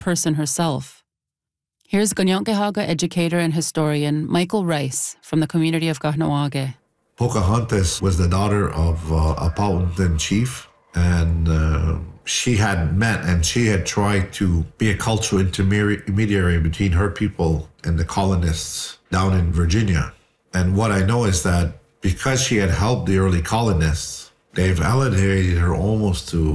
person herself. Here's Kanien'kehá:ka educator and historian Michael Rice from the community of Kahnawake. Pocahontas was the daughter of a Powhatan chief, and she had met and she had tried to be a cultural intermediary between her people and the colonists down in Virginia. And what I know is that because she had helped the early colonists, they've elevated her almost to